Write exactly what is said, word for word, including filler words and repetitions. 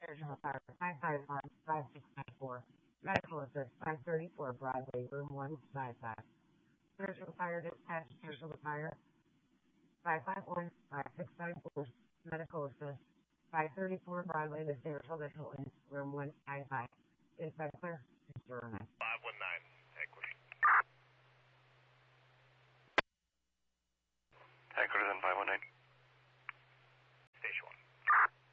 Surgical Fire five five one five six nine four. Medical Assist five thirty-four Broadway, Room one five five. Surgical Fire Dispatch, Surgical Fire five five one five six nine four. Medical Assist five thirty-four Broadway, the Saratoga Hilton, Room one five five. Is that clear? Mister Roman. five one nine.